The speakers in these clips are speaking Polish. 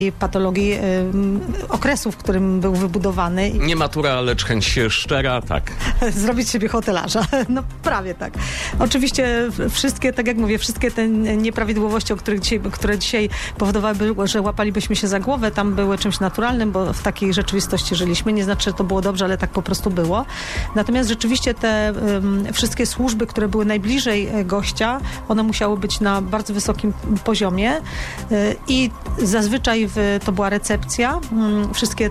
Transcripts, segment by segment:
patologii okresu, w którym był wybudowany. Nie matura, lecz chęć szczera, tak. Zrobić siebie hotelarza. No prawie tak. Oczywiście wszystkie, tak jak mówię, wszystkie te nieprawidłowości, które dzisiaj powodowały, że łapalibyśmy się za głowę, tam były czymś naturalnym, bo w takiej rzeczywistości żyliśmy. Nie znaczy, że to było dobrze, ale tak po prostu było. Natomiast rzeczywiście te wszystkie służby, które były najbliżej gościa, one musiały być na bardzo wysokim poziomie i zazwyczaj to była recepcja. Wszystkie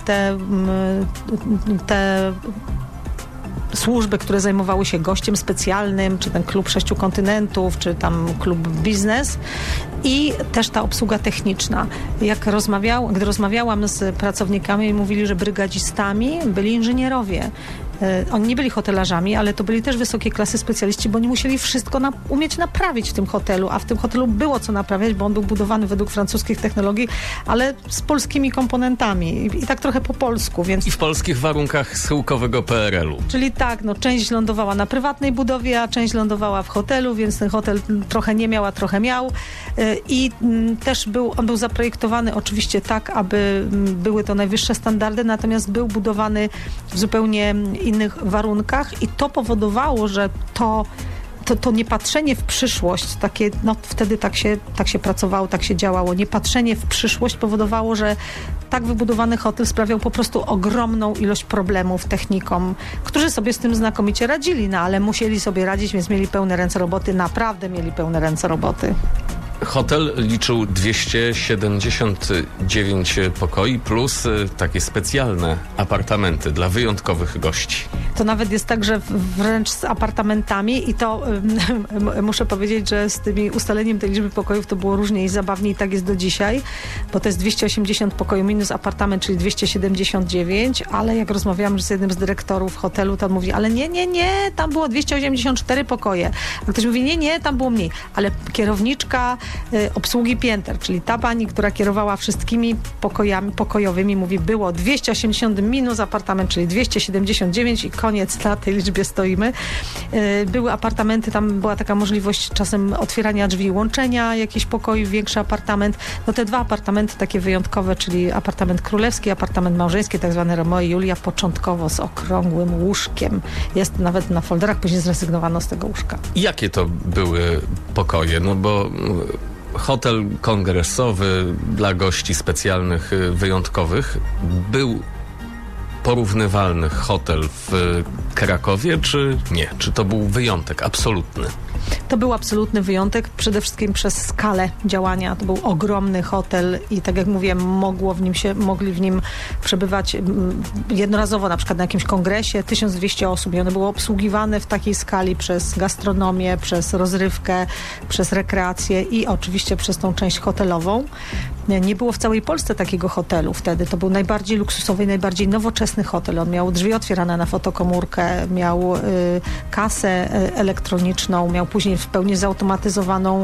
te służby, które zajmowały się gościem specjalnym, czy ten klub 6 kontynentów, czy tam klub biznes i też ta obsługa techniczna. Gdy rozmawiałam z pracownikami, mówili, że brygadzistami byli inżynierowie. Oni nie byli hotelarzami, ale to byli też wysokiej klasy specjaliści, bo oni musieli wszystko umieć naprawić w tym hotelu, a w tym hotelu było co naprawiać, bo on był budowany według francuskich technologii, ale z polskimi komponentami i tak trochę po polsku, więc... I w polskich warunkach schyłkowego PRL-u. Czyli tak, część lądowała na prywatnej budowie, a część lądowała w hotelu, więc ten hotel trochę nie miał, a trochę miał i też on był zaprojektowany oczywiście tak, aby były to najwyższe standardy, natomiast był budowany w zupełnie innych warunkach i to powodowało, że to niepatrzenie w przyszłość, takie, wtedy tak się pracowało, tak się działało, niepatrzenie w przyszłość powodowało, że tak wybudowany hotel sprawiał po prostu ogromną ilość problemów technikom, którzy sobie z tym znakomicie radzili, ale musieli sobie radzić, więc mieli pełne ręce roboty, naprawdę mieli pełne ręce roboty. Hotel liczył 279 pokoi plus takie specjalne apartamenty dla wyjątkowych gości. To nawet jest tak, że wręcz z apartamentami i to muszę powiedzieć, że z tymi ustaleniem tej liczby pokojów to było różnie i zabawnie i tak jest do dzisiaj, bo to jest 280 pokojów minus apartament, czyli 279, ale jak rozmawiałam z jednym z dyrektorów hotelu, to on mówi, ale nie, tam było 284 pokoje. A ktoś mówi, nie, tam było mniej. Ale kierowniczka obsługi pięter, czyli ta pani, która kierowała wszystkimi pokojowymi, mówi, było 280 minus apartament, czyli 279 i koniec, na tej liczbie stoimy. Były apartamenty, tam była taka możliwość czasem otwierania drzwi i łączenia jakichś pokoi, większy apartament. Te dwa apartamenty takie wyjątkowe, czyli apartament królewski, apartament małżeński, tak zwany Romeo i Julia, początkowo z okrągłym łóżkiem. Jest nawet na folderach, później zrezygnowano z tego łóżka. Jakie to były pokoje? Bo hotel kongresowy dla gości specjalnych, wyjątkowych był porównywalny hotel w Krakowie, czy nie? Czy to był wyjątek absolutny? To był absolutny wyjątek, przede wszystkim przez skalę działania. To był ogromny hotel i tak jak mówię, mogli w nim przebywać jednorazowo, na przykład na jakimś kongresie 1200 osób i one były obsługiwane w takiej skali przez gastronomię, przez rozrywkę, przez rekreację i oczywiście przez tą część hotelową. Nie było w całej Polsce takiego hotelu wtedy. To był najbardziej luksusowy, najbardziej nowoczesny hotel. On miał drzwi otwierane na fotokomórkę, miał kasę elektroniczną, miał później w pełni zautomatyzowaną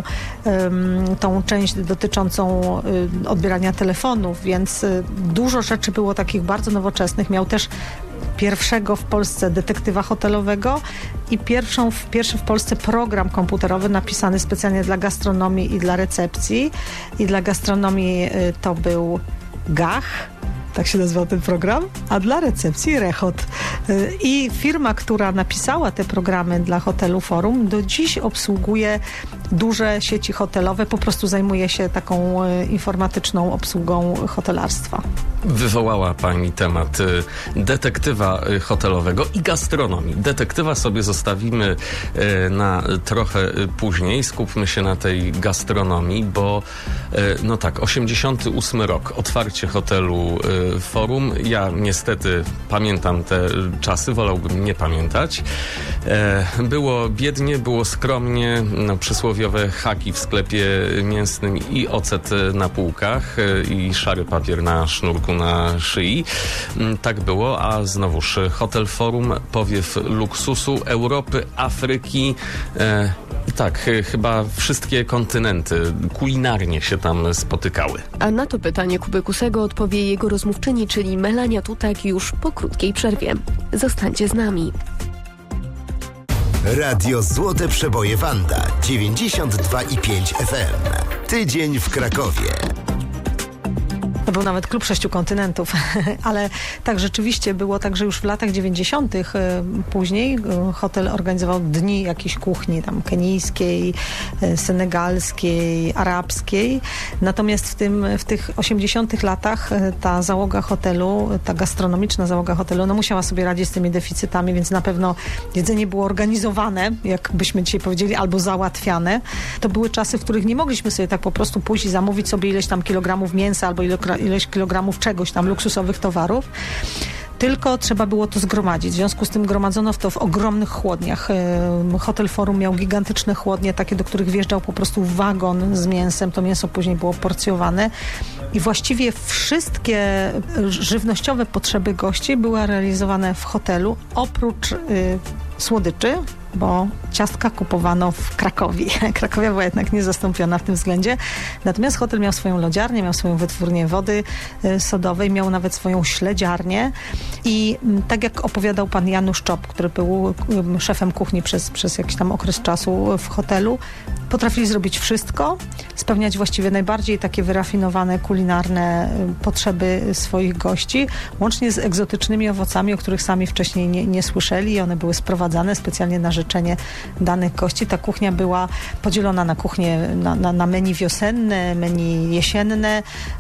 tą część dotyczącą odbierania telefonów, więc dużo rzeczy było takich bardzo nowoczesnych. Miał też pierwszego w Polsce detektywa hotelowego i pierwszy w Polsce program komputerowy napisany specjalnie dla gastronomii i dla recepcji. I dla gastronomii to był Gach, tak się nazywał ten program, a dla recepcji Rechot. I firma, która napisała te programy dla hotelu Forum, do dziś obsługuje duże sieci hotelowe, po prostu zajmuje się taką informatyczną obsługą hotelarstwa. Wywołała pani temat detektywa hotelowego i gastronomii. Detektywa sobie zostawimy na trochę później. Skupmy się na tej gastronomii, bo 88 rok, otwarcie hotelu Forum. Ja niestety pamiętam te czasy, wolałbym nie pamiętać. Było biednie, było skromnie, przysłowiowe haki w sklepie mięsnym i ocet na półkach i szary papier na sznurku na szyi. Tak było, a znowuż Hotel Forum, powiew luksusu Europy, Afryki, tak, chyba wszystkie kontynenty kulinarnie się tam spotykały. A na to pytanie Kuby Kusego odpowie jego rozmówczyni, czyli Melania Tutak, już po krótkiej przerwie. Zostańcie z nami. Radio Złote Przeboje Wanda 92,5 FM. Tydzień w Krakowie. był nawet klub 6 kontynentów, ale tak rzeczywiście było tak, że już w latach 90. Później hotel organizował dni jakiejś kuchni tam kenijskiej, senegalskiej, arabskiej. Natomiast w tych 80. latach ta załoga hotelu, ta gastronomiczna załoga hotelu, no musiała sobie radzić z tymi deficytami, więc na pewno jedzenie było organizowane, jak byśmy dzisiaj powiedzieli, albo załatwiane. To były czasy, w których nie mogliśmy sobie tak po prostu pójść i zamówić sobie ileś tam kilogramów mięsa albo ileś kilogramów czegoś tam luksusowych towarów. Tylko trzeba było to zgromadzić. W związku z tym gromadzono to w ogromnych chłodniach. Hotel Forum miał gigantyczne chłodnie, takie, do których wjeżdżał po prostu wagon z mięsem. To mięso później było porcjowane. I właściwie wszystkie żywnościowe potrzeby gości były realizowane w hotelu, oprócz słodyczy, bo ciastka kupowano w Krakowie. Krakowia była jednak niezastąpiona w tym względzie. Natomiast hotel miał swoją lodziarnię, miał swoją wytwórnię wody sodowej, miał nawet swoją śledziarnię i tak jak opowiadał pan Janusz Czop, który był szefem kuchni przez jakiś tam okres czasu w hotelu, potrafili zrobić wszystko, spełniać właściwie najbardziej takie wyrafinowane, kulinarne potrzeby swoich gości, łącznie z egzotycznymi owocami, o których sami wcześniej nie słyszeli i one były sprowadzane specjalnie na życzenie danych gości. Ta kuchnia była podzielona na kuchnię, na menu wiosenne, menu jesienne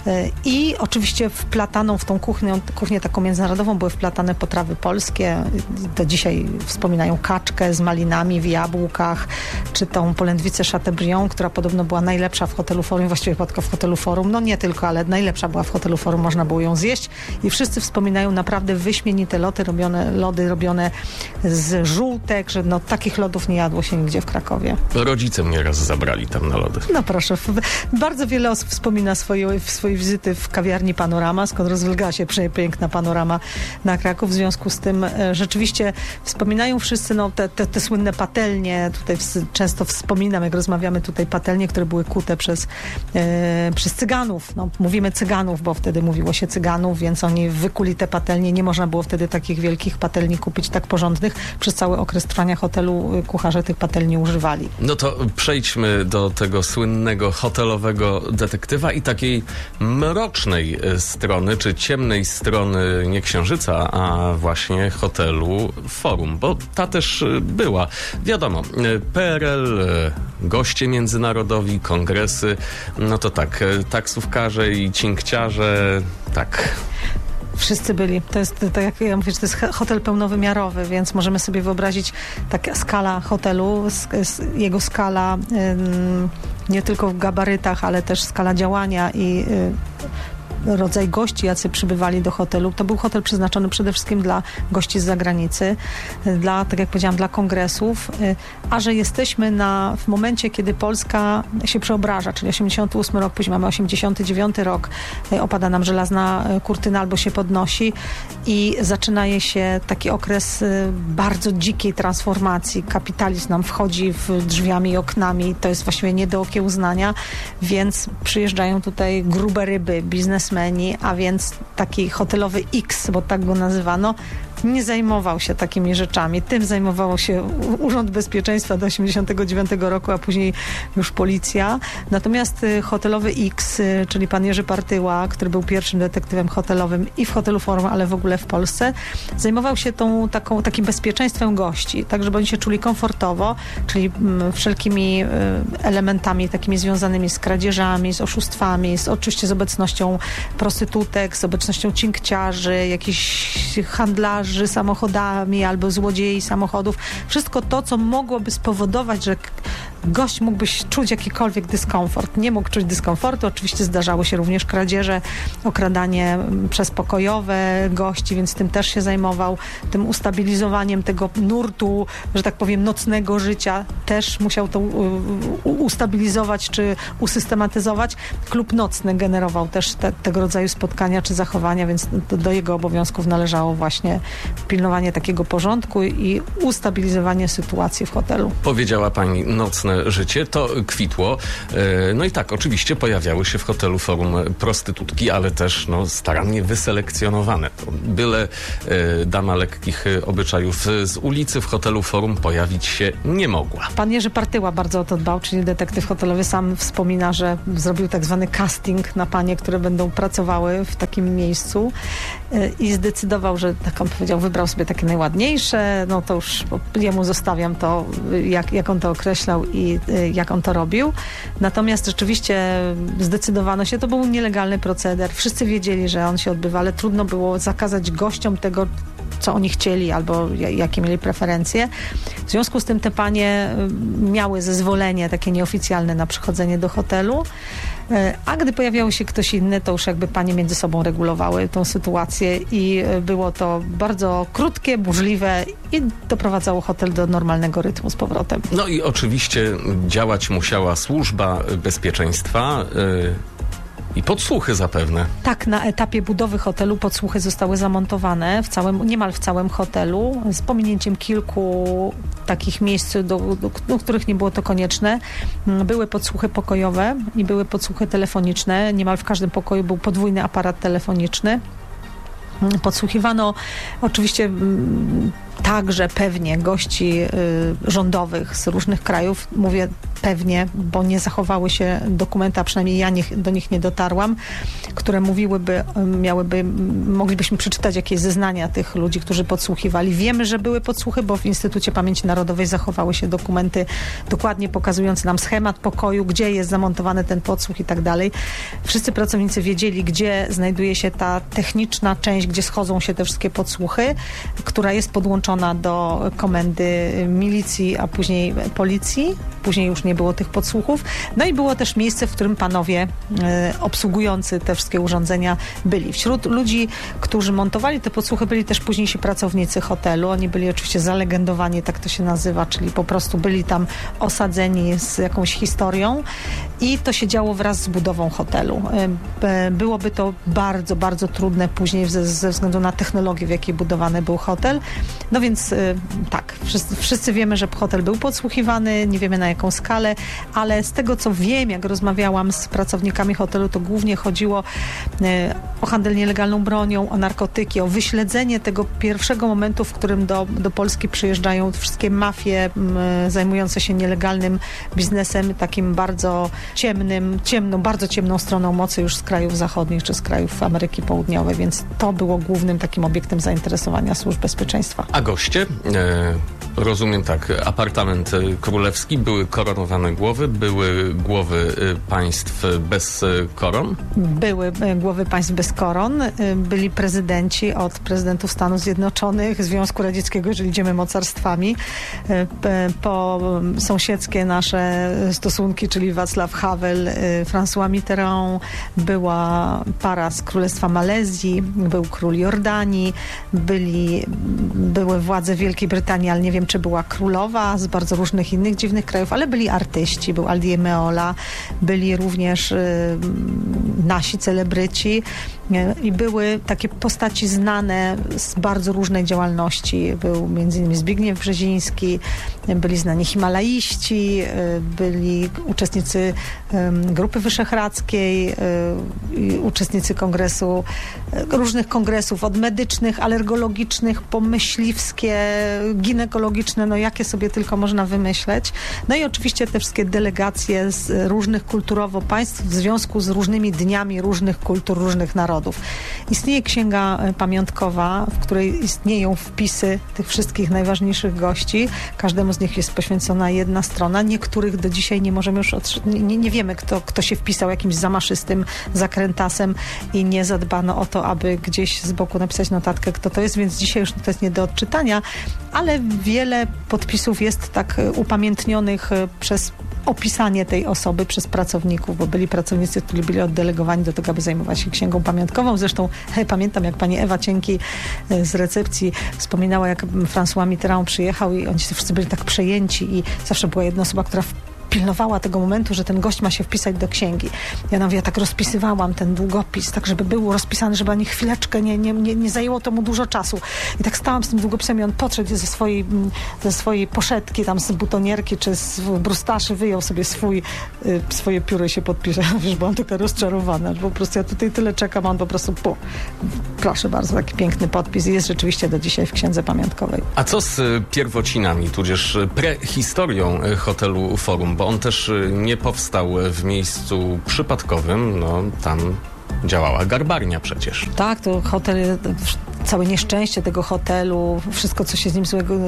i oczywiście wplatano w tą kuchnię taką międzynarodową były wplatane potrawy polskie. Do dzisiaj wspominają kaczkę z malinami w jabłkach, czy tą polędwicę Chateaubriand, która podobno była najlepsza w hotelu Forum, właściwie chyba tylko w hotelu Forum, no nie tylko, ale najlepsza była w hotelu Forum, można było ją zjeść i wszyscy wspominają naprawdę wyśmienite lody robione z żółtek, że no takich lodów nie jadło się nigdzie w Krakowie. Rodzice mnie raz zabrali tam na lody. No proszę, bardzo wiele osób wspomina swoje wizyty w kawiarni Panorama, skąd rozwilgała się piękna panorama na Kraków. W związku z tym rzeczywiście wspominają wszyscy no, te słynne patelnie. Tutaj często wspominam, jak rozmawiamy tutaj, patelnie, które były kute przez Cyganów. No, mówimy Cyganów, bo wtedy mówiło się Cyganów, więc oni wykuli te patelnie. Nie można było wtedy takich wielkich patelni kupić, tak porządnych. Przez cały okres trwania hotelu kucharze tych patelni używali. No to przejdźmy do tego słynnego hotelowego detektywa i takiej mrocznej strony, czy ciemnej strony nie Księżyca, a właśnie hotelu Forum, bo ta też była. Wiadomo, PRL, goście międzynarodowi, kongresy, no to tak, taksówkarze i cinkciarze, tak. Wszyscy byli. To jest, tak jak ja mówię, że to jest hotel pełnowymiarowy, więc możemy sobie wyobrazić taka skala hotelu, jego skala nie tylko w gabarytach, ale też skala działania i rodzaj gości, jacy przybywali do hotelu. To był hotel przeznaczony przede wszystkim dla gości z zagranicy, tak jak powiedziałam, dla kongresów, a że jesteśmy w momencie, kiedy Polska się przeobraża, czyli 88 rok, później mamy 89 rok, opada nam żelazna kurtyna albo się podnosi i zaczyna się taki okres bardzo dzikiej transformacji. Kapitalizm nam wchodzi drzwiami i oknami, to jest właściwie nie do okiełznania, więc przyjeżdżają tutaj grube ryby, biznesmeni, a więc taki hotelowy X, bo tak go nazywano, nie zajmował się takimi rzeczami. Tym zajmowało się Urząd Bezpieczeństwa do 89 roku, a później już policja. Natomiast hotelowy X, czyli pan Jerzy Partyła, który był pierwszym detektywem hotelowym i w hotelu Forum, ale w ogóle w Polsce, zajmował się takim bezpieczeństwem gości, tak żeby oni się czuli komfortowo, czyli wszelkimi elementami takimi związanymi z kradzieżami, z oszustwami, oczywiście z obecnością prostytutek, z obecnością cinkciarzy, jakichś handlarzy samochodami albo złodziei samochodów. Wszystko to, co mogłoby spowodować, że gość mógłby czuć jakikolwiek dyskomfort. Nie mógł czuć dyskomfortu. Oczywiście zdarzały się również kradzieże, okradanie przez pokojowe gości, więc tym też się zajmował. Tym ustabilizowaniem tego nurtu, że tak powiem, nocnego życia też musiał to ustabilizować czy usystematyzować. Klub nocny generował też tego rodzaju spotkania czy zachowania, więc do jego obowiązków należało właśnie pilnowanie takiego porządku i ustabilizowanie sytuacji w hotelu. Powiedziała pani nocne prywatne życie, to kwitło. No i tak, oczywiście pojawiały się w hotelu Forum prostytutki, ale też starannie wyselekcjonowane. Byle dama lekkich obyczajów z ulicy w hotelu Forum pojawić się nie mogła. Pan Jerzy Partyła bardzo o to dbał, czyli detektyw hotelowy, sam wspomina, że zrobił tak zwany casting na panie, które będą pracowały w takim miejscu i zdecydował, że, tak on powiedział, wybrał sobie takie najładniejsze, to już jemu zostawiam to, jak on to określał i jak on to robił. Natomiast rzeczywiście zdecydowano się, to był nielegalny proceder. Wszyscy wiedzieli, że on się odbywa, ale trudno było zakazać gościom tego, co oni chcieli albo jakie mieli preferencje. W związku z tym te panie miały zezwolenie takie nieoficjalne na przychodzenie do hotelu, a gdy pojawiał się ktoś inny, to już jakby panie między sobą regulowały tą sytuację i było to bardzo krótkie, burzliwe i doprowadzało hotel do normalnego rytmu z powrotem. No i oczywiście działać musiała służba bezpieczeństwa, i podsłuchy zapewne. Tak, na etapie budowy hotelu podsłuchy zostały zamontowane niemal w całym hotelu, z pominięciem kilku takich miejsc, do których nie było to konieczne. Były podsłuchy pokojowe i były podsłuchy telefoniczne. Niemal w każdym pokoju był podwójny aparat telefoniczny. Podsłuchiwano oczywiście także pewnie gości rządowych z różnych krajów. Mówię pewnie, bo nie zachowały się dokumenty, a przynajmniej ja do nich nie dotarłam, które moglibyśmy przeczytać jakieś zeznania tych ludzi, którzy podsłuchiwali. Wiemy, że były podsłuchy, bo w Instytucie Pamięci Narodowej zachowały się dokumenty dokładnie pokazujące nam schemat pokoju, gdzie jest zamontowany ten podsłuch i tak dalej. Wszyscy pracownicy wiedzieli, gdzie znajduje się ta techniczna część, gdzie schodzą się te wszystkie podsłuchy, która jest podłączona do komendy milicji, a później policji. Później już nie było tych podsłuchów. No i było też miejsce, w którym panowie obsługujący te wszystkie urządzenia byli. Wśród ludzi, którzy montowali te podsłuchy, byli też późniejsi pracownicy hotelu. Oni byli oczywiście zalegendowani, tak to się nazywa, czyli po prostu byli tam osadzeni z jakąś historią i to się działo wraz z budową hotelu. Byłoby to bardzo, bardzo trudne później ze względu na technologię, w jakiej budowany był hotel. No więc tak, wszyscy wiemy, że hotel był podsłuchiwany, nie wiemy na jaką skalę, ale z tego co wiem, jak rozmawiałam z pracownikami hotelu, to głównie chodziło o handel nielegalną bronią, o narkotyki, o wyśledzenie tego pierwszego momentu, w którym do Polski przyjeżdżają wszystkie mafie zajmujące się nielegalnym biznesem, takim bardzo bardzo ciemną stroną mocy już z krajów zachodnich czy z krajów Ameryki Południowej, więc to było głównym takim obiektem zainteresowania służb bezpieczeństwa. A goście? Rozumiem tak, apartament królewski, były koronowane głowy, były głowy państw bez koron? Były głowy państw bez koron, byli prezydenci od prezydentów Stanów Zjednoczonych, Związku Radzieckiego, jeżeli idziemy mocarstwami, po sąsiedzkie nasze stosunki, czyli Václav Havel, François Mitterrand, była para z Królestwa Malezji, był król Jordanii, były władze Wielkiej Brytanii, ale nie wiem, czy była królowa, z bardzo różnych innych dziwnych krajów, ale byli artyści, był Aldi Meola, byli również nasi celebryci i były takie postaci znane z bardzo różnej działalności. Był m.in. Zbigniew Brzeziński, byli znani himalaiści, byli uczestnicy Grupy Wyszehradzkiej, uczestnicy różnych kongresów, od medycznych, alergologicznych, po myśliwskie, ginekologiczne, jakie sobie tylko można wymyśleć. No i oczywiście te wszystkie delegacje z różnych kulturowo państw w związku z różnymi dniami różnych kultur, różnych narodów. Istnieje księga pamiątkowa, w której istnieją wpisy tych wszystkich najważniejszych gości. Każdemu z nich jest poświęcona jedna strona. Niektórych do dzisiaj nie możemy już nie wiemy, kto się wpisał jakimś zamaszystym zakrętasem i nie zadbano o to, aby gdzieś z boku napisać notatkę, kto to jest, więc dzisiaj już to jest nie do odczytania, ale wiele podpisów jest tak upamiętnionych przez opisanie tej osoby przez pracowników, bo byli pracownicy, którzy byli oddelegowani do tego, aby zajmować się księgą pamiątkową. Zresztą pamiętam, jak pani Ewa Cienki z recepcji wspominała, jak François Mitterrand przyjechał i oni wszyscy byli tak przejęci i zawsze była jedna osoba, która pilnowała tego momentu, że ten gość ma się wpisać do księgi. Ja tak rozpisywałam ten długopis, tak żeby był rozpisany, żeby ani chwileczkę nie zajęło to mu dużo czasu. I tak stałam z tym długopisem i on podszedł ze swojej poszetki, tam z butonierki czy z brustaszy, wyjął sobie swoje pióro i się podpisze. Wiesz, byłam taka rozczarowana, że po prostu ja tutaj tyle czekam, a on po prostu proszę bardzo, taki piękny podpis i jest rzeczywiście do dzisiaj w księdze pamiątkowej. A co z pierwocinami, tudzież prehistorią hotelu Forum? Bo on też nie powstał w miejscu przypadkowym, no tam działała garbarnia przecież. Tak, to hotel, całe nieszczęście tego hotelu, wszystko co się z nim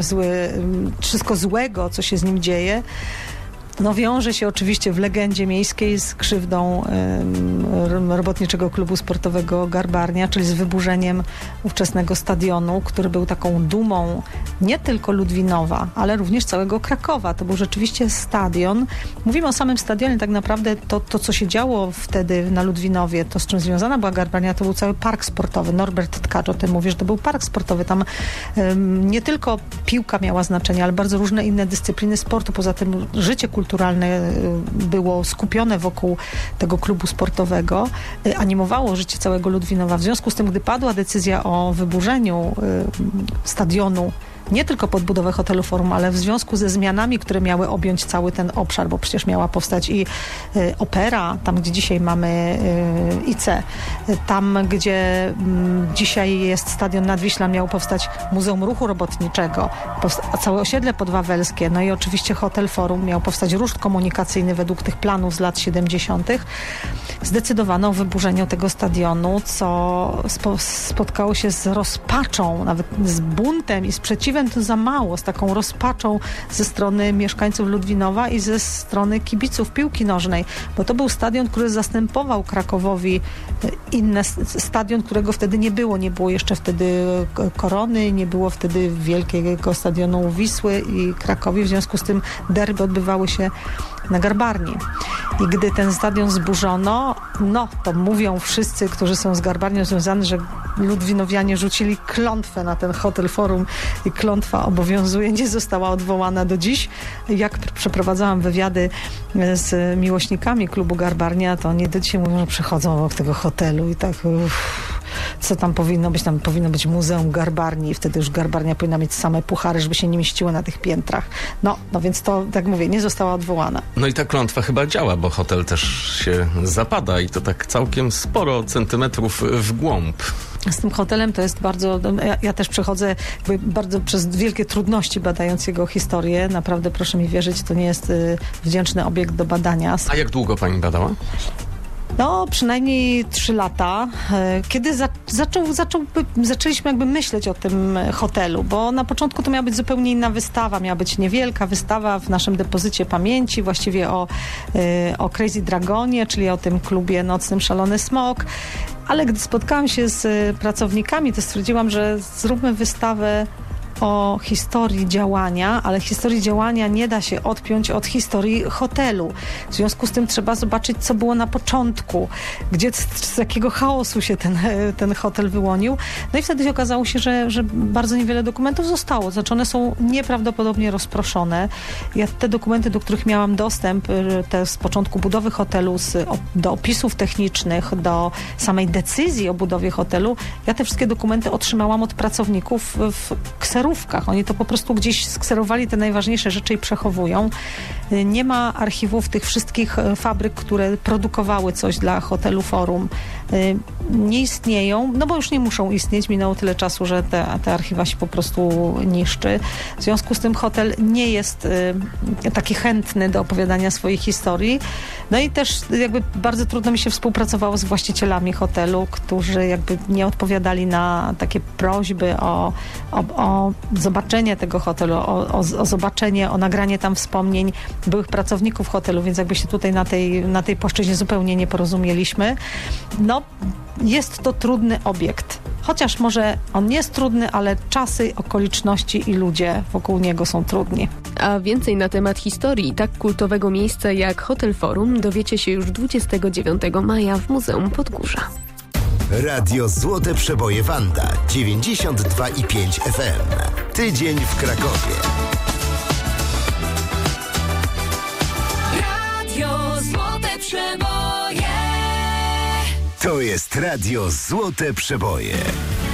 wszystko złego, co się z nim dzieje, no wiąże się oczywiście w legendzie miejskiej z krzywdą Robotniczego Klubu Sportowego Garbarnia, czyli z wyburzeniem ówczesnego stadionu, który był taką dumą nie tylko Ludwinowa, ale również całego Krakowa. To był rzeczywiście stadion. Mówimy o samym stadionie, tak naprawdę to co się działo wtedy na Ludwinowie, to z czym związana była Garbarnia, to był cały park sportowy. Norbert Tkacz o tym mówi, że to był park sportowy. Tam nie tylko piłka miała znaczenie, ale bardzo różne inne dyscypliny sportu. Poza tym życie kulturalne było skupione wokół tego klubu sportowego, animowało życie całego Ludwinowa. W związku z tym, gdy padła decyzja o wyburzeniu stadionu, nie tylko pod budowę hotelu Forum, ale w związku ze zmianami, które miały objąć cały ten obszar, bo przecież miała powstać i opera, tam gdzie dzisiaj mamy IC, tam gdzie dzisiaj jest Stadion nad Wiślą, miało powstać Muzeum Ruchu Robotniczego, całe osiedle podwawelskie, no i oczywiście hotel Forum, miał powstać ruszt komunikacyjny według tych planów z lat 70. Zdecydowano o wyburzeniu tego stadionu, co spotkało się z rozpaczą, nawet z buntem i sprzeciwem. To za mało, z taką rozpaczą ze strony mieszkańców Ludwinowa i ze strony kibiców piłki nożnej, bo to był stadion, który zastępował Krakowowi inny stadion, którego wtedy nie było. Nie było jeszcze wtedy Korony, nie było wtedy wielkiego stadionu Wisły i Krakowi. W związku z tym derby odbywały się na Garbarni. I gdy ten stadion zburzono, no to mówią wszyscy, którzy są z Garbarnią związani, że Ludwinowianie rzucili klątwę na ten hotel Forum i klątwa obowiązuje, nie została odwołana do dziś. Jak przeprowadzałam wywiady z miłośnikami klubu Garbarnia, to oni do dzisiaj mówią, że przychodzą obok tego hotelu i tak co tam powinno być? Tam powinno być Muzeum Garbarni i wtedy już Garbarnia powinna mieć same puchary, żeby się nie mieściły na tych piętrach. No więc to, tak mówię, nie została odwołana. No i ta klątwa chyba działa, bo hotel też się zapada i to tak całkiem sporo centymetrów w głąb. Z tym hotelem to jest bardzo... Ja też przechodzę bardzo przez wielkie trudności badając jego historię. Naprawdę, proszę mi wierzyć, to nie jest wdzięczny obiekt do badania. A jak długo pani badała? No, przynajmniej 3 lata, kiedy zaczęliśmy jakby myśleć o tym hotelu, bo na początku to miała być zupełnie inna wystawa, miała być niewielka wystawa w naszym depozycie pamięci, właściwie o Crazy Dragonie, czyli o tym klubie nocnym Szalony Smok, ale gdy spotkałam się z pracownikami, to stwierdziłam, że zróbmy wystawę o historii działania, ale historii działania nie da się odpiąć od historii hotelu. W związku z tym trzeba zobaczyć, co było na początku, gdzie z jakiego chaosu się ten hotel wyłonił. No i wtedy się okazało się, że bardzo niewiele dokumentów zostało. Znaczy one są nieprawdopodobnie rozproszone. Ja te dokumenty, do których miałam dostęp, te z początku budowy hotelu, do opisów technicznych, do samej decyzji o budowie hotelu, ja te wszystkie dokumenty otrzymałam od pracowników w kserówkach. Oni to po prostu gdzieś skserowali te najważniejsze rzeczy i przechowują. Nie ma archiwów tych wszystkich fabryk, które produkowały coś dla hotelu Forum. Nie istnieją, no bo już nie muszą istnieć. Minęło tyle czasu, że te archiwa się po prostu niszczy. W związku z tym hotel nie jest taki chętny do opowiadania swojej historii. No i też jakby bardzo trudno mi się współpracowało z właścicielami hotelu, którzy jakby nie odpowiadali na takie prośby o zobaczenie tego hotelu, o zobaczenie, o nagranie tam wspomnień byłych pracowników hotelu, więc jakby się tutaj na tej płaszczyźnie zupełnie nie porozumieliśmy. No, jest to trudny obiekt. Chociaż może on nie jest trudny, ale czasy, okoliczności i ludzie wokół niego są trudni. A więcej na temat historii tak kultowego miejsca jak Hotel Forum dowiecie się już 29 maja w Muzeum Podgórza. Radio Złote Przeboje Wanda 92,5 FM. Tydzień w Krakowie. To jest Radio Złote Przeboje.